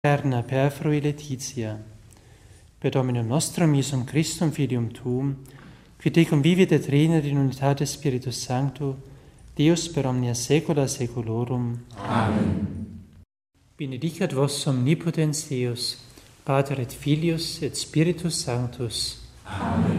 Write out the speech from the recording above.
Eterna per frui Laetitia, per Dominum nostrum Iesum Christum Filium Tuum, qui te convivit et regnat in unitate Spiritus Sancto, Deus per omnia saecula saeculorum. Amen. Benedicat vos omnipotens Deus, Pater et Filius et Spiritus Sanctus. Amen.